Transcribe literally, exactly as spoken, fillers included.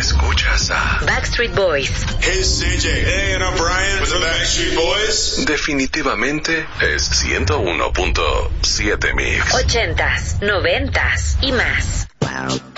Escuchas a Backstreet Boys. Hey, C J. Hey, and I'm Brian with the Backstreet Boys. Definitivamente es ciento uno punto siete Mix. Ochentas, noventas y más.